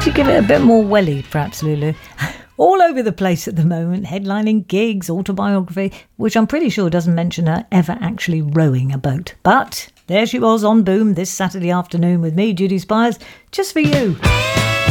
you give it a bit more welly, perhaps, Lulu? All over the place at the moment, headlining gigs, autobiography, which I'm pretty sure doesn't mention her ever actually rowing a boat. But there she was on Boom this Saturday afternoon with me, Judy Spires, just for you.